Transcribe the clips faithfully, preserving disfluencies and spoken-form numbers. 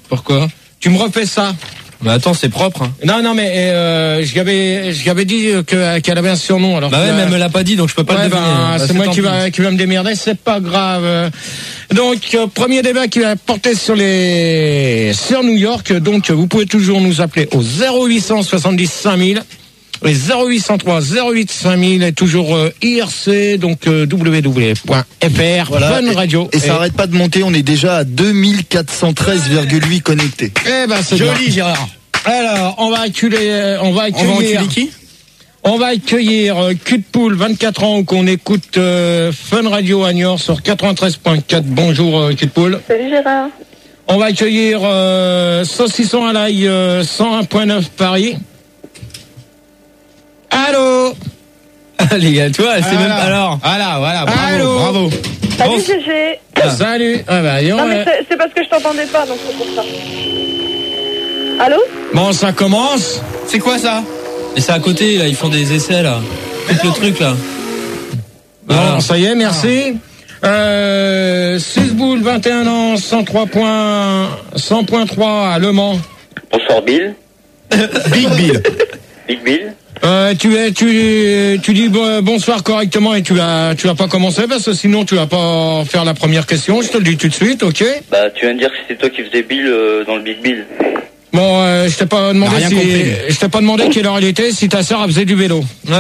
Pourquoi? Tu me refais ça. Bah attends, c'est propre. Hein. Non, non, mais euh, je lui avais, je lui avais dit que, qu'elle avait un surnom. Alors bah ouais, mais elle me l'a pas dit, donc je peux pas ouais, le deviner. Bah, bah, c'est, c'est moi qui va, qui va me démerder, c'est pas grave. Donc, euh, premier débat qui va porter sur les, sur New York. Donc, vous pouvez toujours nous appeler au zéro huit cent soixante-dix cinq mille. Les zéro huit cent trois zéro huit cinq mille est toujours euh, I R C, donc euh, w w w point f r, voilà, Fun Radio. Et, et ça arrête pas de monter, on est déjà à deux mille quatre cent treize virgule huit connectés. Eh ben c'est joli bien. Gérard. Alors, on va accueillir, on va accueillir. On va accueillir qui? On va accueillir euh, Cul de Poule, vingt-quatre ans, qu'on écoute euh, Fun Radio à Niort sur quatre-vingt-treize point quatre. Bonjour euh, Cul de Poule. Salut Gérard. On va accueillir euh, Saucisson à l'ail, euh, cent un point neuf Paris. Allô. Les gars, toi, c'est voilà. même alors. Voilà, voilà, bravo, Allô. bravo. Salut Bon. G G. Ah. Salut. Ah bah, non mais euh... c'est, c'est parce que je t'entendais pas, donc c'est pour ça. Allô? Bon, ça commence. C'est quoi ça? Et c'est à côté, là, ils font des essais, là. Coupe le truc, là. Voilà. Bon, ça y est, merci. Euh, six boules, vingt et un ans, cent trois points, cent point trois à Le Mans. Bonsoir Bill. Big Bill. Big Bill. Euh, tu es, tu, tu dis bonsoir correctement et tu vas, tu vas pas commencer parce que sinon tu vas pas faire la première question. Je te le dis tout de suite, ok? Bah, tu viens de dire que c'était toi qui faisais Bill euh, dans le Big Bill. Bon, euh, je t'ai pas demandé si, compris. je t'ai pas demandé quelle heure il était, si ta sœur faisait du vélo. Ouais.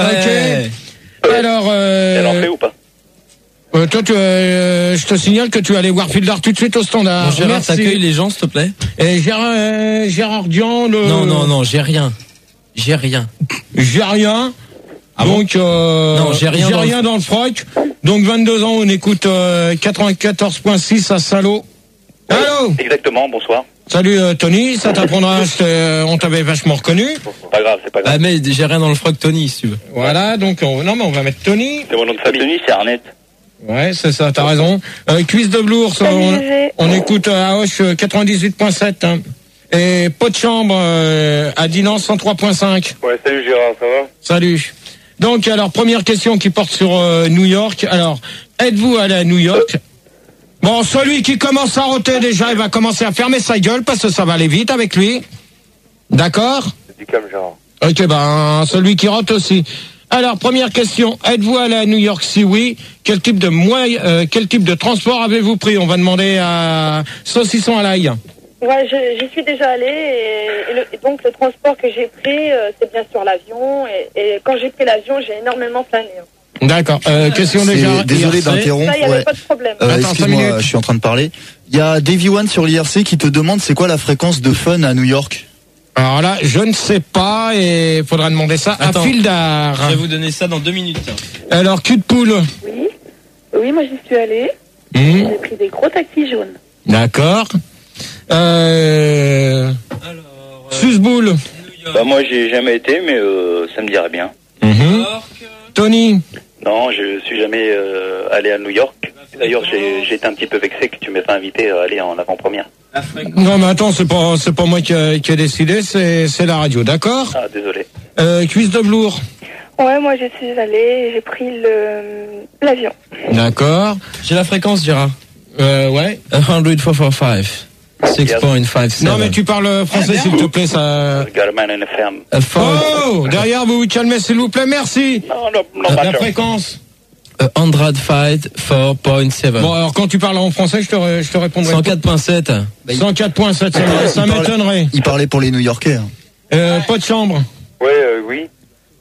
Ok. Alors, euh, Elle en fait ou pas? euh, toi, tu, euh, je te signale que tu vas aller voir Fildar tout de suite au standard. Bon, Gérard, Merci. t'accueilles les gens, s'il te plaît. Et Gérard, euh, Gérard Dian, le... Non, non, non, j'ai rien. J'ai rien. J'ai rien. Ah donc, bon euh, non, j'ai rien, j'ai dans, rien le... dans le froc. Donc, vingt-deux ans, on écoute euh, quatre-vingt-quatorze point six à Salaud. Allô? Exactement, bonsoir. Salut euh, Tony, ça t'apprendra, euh, on t'avait vachement reconnu. C'est pas grave, c'est pas grave. Ah, mais j'ai rien dans le froc, Tony, si tu veux. Voilà, donc, on, non, mais on va mettre Tony. C'est mon nom de famille. Tony, c'est Arnett. Ouais, c'est ça, t'as raison. Euh, Cuisse de Blours, on, on écoute euh, à Hoche euh, quatre-vingt-dix-huit point sept. Hein. Et Pot de Chambre euh, à Dinan cent trois point cinq. Ouais, salut Gérard, ça va? Salut. Donc, alors, première question qui porte sur euh, New York. Alors, êtes-vous allé à New York? Bon, celui qui commence à roter déjà, il va commencer à fermer sa gueule parce que ça va aller vite avec lui. D'accord? C'est du calme, Gérard. Ok, ben, celui qui rote aussi. Alors, première question. Êtes-vous allé à New York? Si oui, quel type de moyen, euh, quel type de transport avez-vous pris? On va demander à Saucisson à l'ail. Ouais, je, j'y suis déjà allée et, et, le, et donc le transport que j'ai pris, euh, c'est bien sûr l'avion. Et, et quand j'ai pris l'avion, j'ai énormément plané. D'accord. Euh, question C'est- déjà. Désolé d'interrompre. Ça, il n'y avait ouais. pas de problème. Euh, Attends, cinq excuse-moi, minutes. je suis en train de parler. Il y a Davy One sur l'I R C qui te demande c'est quoi la fréquence de fun à New York? Alors là, je ne sais pas et faudra demander ça Attends. à Fildar. Je vais vous donner ça dans deux minutes. Alors, cul de poule. Oui, oui, moi j'y suis allée. Mmh. J'ai pris des gros taxis jaunes. D'accord. Euh... Alors, Susboule. Bah, moi, j'ai jamais été, mais euh, ça me dirait bien. Mmh. Tony. Non, je suis jamais euh, allé à New York. D'ailleurs, j'ai, j'ai été un petit peu vexé que tu m'aies pas invité à aller en avant-première. Non mais attends, c'est pas c'est pas moi qui a, qui a décidé, c'est c'est la radio, d'accord? Ah, désolé. Euh, Cuisse de Blours. Ouais, moi j'y suis allée et j'ai pris le l'avion. D'accord. J'ai la fréquence, Gérard. Euh, ouais. one hundred four four five. six point five seven. Non mais tu parles français s'il te plaît, ça. Got a man in a ferme. A four- Oh, derrière vous vous calmez s'il vous plaît, merci. Non, non, non, La pas fréquence. a one hundred five four point seven. Bon alors quand tu parles en français, je te ré- je te répondrai. cent quatre point sept. cent quatre point sept, ça, ça Il parlait- m'étonnerait. Il parlait pour les New-Yorkais. hein. Euh, pas de chambre. Ouais, euh, oui.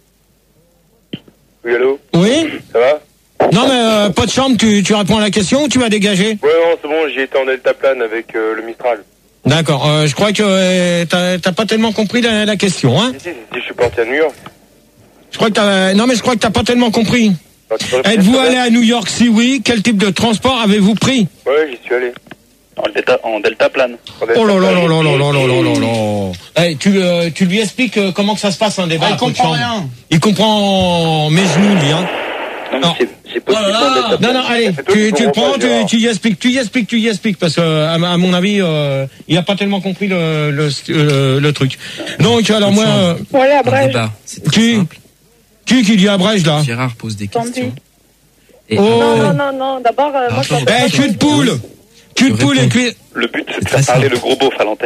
Oui, allô? Oui. Ça va? Non mais euh, pas de chambre, tu tu réponds à la question ou tu vas dégager? Ouais, non, c'est bon, j'ai été en deltaplane avec euh, le Mistral. D'accord. Euh, je crois que euh, t'as t'as pas tellement compris la, la question, hein? Si, si, si, je suis parti à New York. Je crois que t'as non mais je crois que t'as pas tellement compris. Ah, tu peux répéter, Êtes-vous s'il te allé plaît? à New York? Si oui, quel type de transport avez-vous pris? Ouais, j'y suis allé. En delta, en deltaplane. En Oh là là deltaplane. là là là là là là là là. Eh, tu, euh, tu lui expliques euh, comment que ça se passe un débat. Ah, il à Coup de comprend Chambre. rien. Il comprend mes genoux, lui. Hein. Non, mais Non. c'est, c'est possible Oh là là. en deltaplane. Non, non, allez, C'est toi tu, qui tu le comprends prends, pas, tu, Gérard. tu y expliques, tu y expliques, tu y expliques, parce que à, à mon avis, euh, il a pas tellement compris le le, le, le truc. Donc alors moi, euh, Bon, allez, à Un Brest. débat. C'est très qui, simple. qui qui dit à Brège là? Gérard pose des Tandy. questions. Et Oh. Non, non, non, non. D'abord, euh, moi je Attends. t'entends Eh, pas cul de trop. poule, cul de Je poule et réponds. cuisse. Le but, c'est de Très faire parler simple. le gros beauf à l'antenne.